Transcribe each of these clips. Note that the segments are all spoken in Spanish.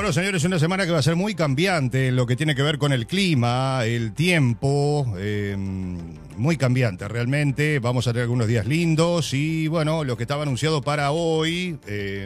Bueno, señores, una semana que va a ser muy cambiante en lo que tiene que ver con el clima, el tiempo, muy cambiante realmente. Vamos a tener algunos días lindos y, bueno, lo que estaba anunciado para hoy,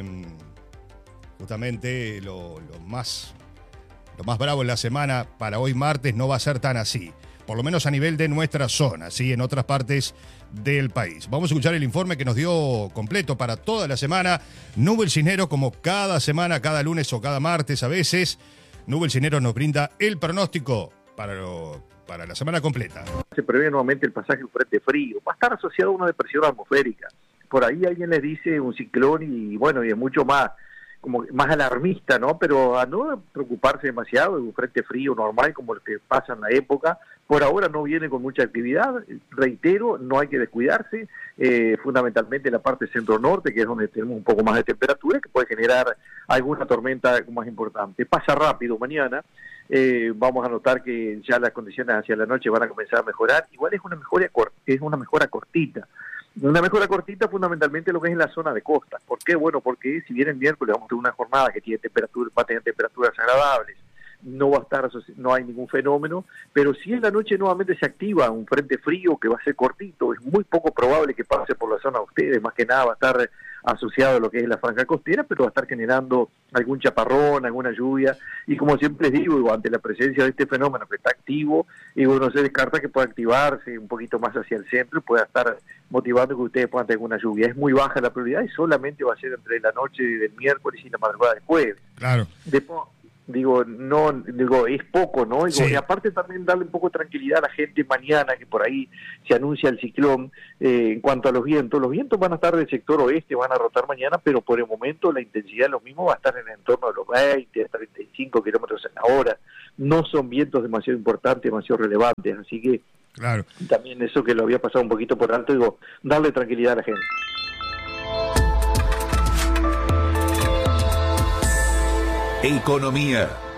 justamente lo más bravo en la semana para hoy martes no va a ser tan así. Por lo menos a nivel de nuestra zona, ¿sí? En otras partes del país. Vamos a escuchar el informe que nos dio completo para toda la semana. Nubel Cisneros, como cada semana, cada lunes o cada martes a veces, Nubel Cisneros nos brinda el pronóstico para la semana completa. Se prevé nuevamente el pasaje de un frente frío. Va a estar asociado a una depresión atmosférica. Por ahí alguien les dice un ciclón y bueno, y es mucho más, como más alarmista, ¿no? Pero a no preocuparse demasiado de un frente frío normal como el que pasa en la época. Por ahora no viene con mucha actividad, reitero, no hay que descuidarse, fundamentalmente la parte centro-norte, que es donde tenemos un poco más de temperatura, que puede generar alguna tormenta más importante. Pasa rápido mañana, vamos a notar que ya las condiciones hacia la noche van a comenzar a mejorar, igual es una mejora cortita. Una mejora cortita fundamentalmente lo que es en la zona de costa. ¿Por qué? Bueno, porque si bien el miércoles vamos a tener una jornada que va a tener temperaturas agradables, no va a estar, no hay ningún fenómeno, pero si en la noche nuevamente se activa un frente frío que va a ser cortito, es muy poco probable que pase por la zona de ustedes, más que nada va a estar asociado a lo que es la franja costera, pero va a estar generando algún chaparrón, alguna lluvia, y como siempre les digo, ante la presencia de este fenómeno que está activo, no se descarta que pueda activarse un poquito más hacia el centro y pueda estar motivando que ustedes puedan tener alguna lluvia. Es muy baja la probabilidad y solamente va a ser entre la noche del miércoles y la madrugada del jueves. Claro. Después, es poco, ¿no? Sí. Y aparte también darle un poco de tranquilidad a la gente mañana, que por ahí se anuncia el ciclón. En cuanto a los vientos van a estar del sector oeste, van a rotar mañana, pero por el momento la intensidad de los mismos va a estar en el entorno de los 20 a 35 kilómetros en la hora. No son vientos demasiado importantes, demasiado relevantes, así que claro. También eso que lo había pasado un poquito por alto, darle tranquilidad a la gente. Economía.